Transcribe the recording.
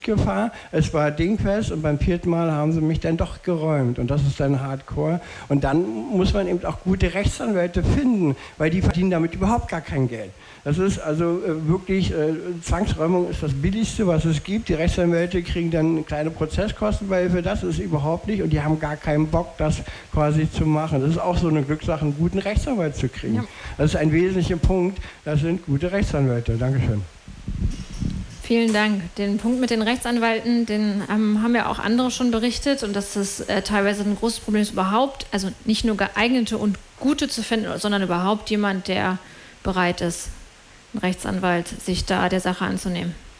Gefahr, es war dingfest und beim 4. Mal haben sie mich dann doch geräumt und das ist dann Hardcore und dann muss man eben auch gute Rechtsanwälte finden, weil die verdienen damit überhaupt gar kein Geld. Das ist also wirklich, Zwangsräumung ist das Billigste, was es gibt. Die Rechtsanwälte kriegen dann kleine Prozesskostenbeihilfe, das ist überhaupt nicht und die haben gar keinen Bock, das quasi zu machen. Das ist auch so eine Glückssache, einen guten Rechtsanwalt zu kriegen. Ja. Das ist ein wesentlicher Punkt, das sind gute Rechtsanwälte. Dankeschön. Vielen Dank. Den Punkt mit den Rechtsanwälten, den haben ja auch andere schon berichtet und dass das teilweise ein großes Problem ist überhaupt, also nicht nur geeignete und gute zu finden, sondern überhaupt jemand, der bereit ist, ein Rechtsanwalt, sich da der Sache anzunehmen.